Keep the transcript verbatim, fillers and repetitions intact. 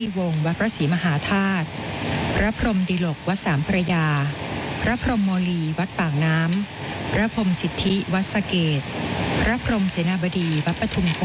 วงศ์วัดพระศรีมหาธาตุพระพรหมดิลกวัดสามพระยาพระพรหมโมลีวัดปากน้ำพระพรหมสิทธิวัดสะเกษพระพรหมเสนาบดีวัดปทุม